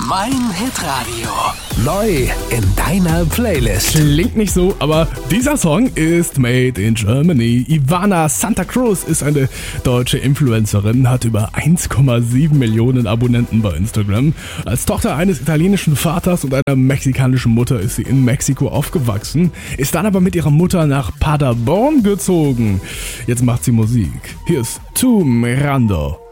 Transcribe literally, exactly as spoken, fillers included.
Mein Hitradio. Neu in deiner Playlist. Klingt nicht so, aber dieser Song ist made in Germany. Ivana Santa Cruz ist eine deutsche Influencerin, hat über eins Komma sieben Millionen Abonnenten bei Instagram. Als Tochter eines italienischen Vaters und einer mexikanischen Mutter ist sie in Mexiko aufgewachsen, ist dann aber mit ihrer Mutter nach Paderborn gezogen. Jetzt macht sie Musik. Hier ist Tu Mirando.